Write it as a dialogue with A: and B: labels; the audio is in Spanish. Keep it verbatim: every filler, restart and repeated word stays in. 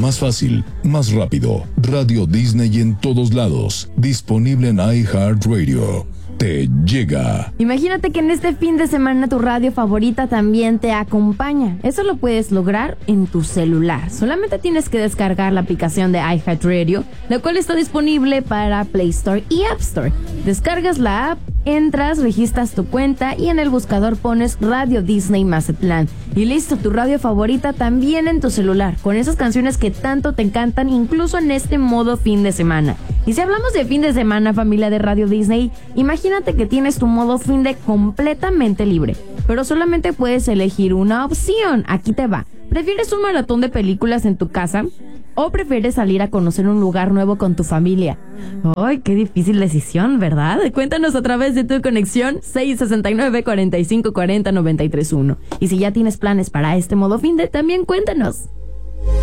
A: más fácil, más rápido. Radio Disney en todos lados. Disponible en iHeartRadio. Te llega.
B: Imagínate que en este fin de semana tu radio favorita también te acompaña. Eso lo puedes lograr en tu celular. Solamente tienes que descargar la aplicación de iHeartRadio, la cual está disponible para Play Store y App Store. Descargas la app, entras, registras tu cuenta y en el buscador pones Radio Disney Mazatlán. Y listo, tu radio favorita también en tu celular, con esas canciones que tanto te encantan, incluso en este modo fin de semana. Y si hablamos de fin de semana, familia de Radio Disney, imagínate que tienes tu modo fin de completamente libre, pero solamente puedes elegir una opción. Aquí te va. ¿Prefieres un maratón de películas en tu casa o prefieres salir a conocer un lugar nuevo con tu familia? ¡Ay, qué difícil decisión!, ¿verdad? Cuéntanos a través de tu conexión seis sesenta y nueve, cuarenta y cinco cuarenta, noventa y tres uno. Y si ya tienes planes para este modo fin de, también cuéntanos.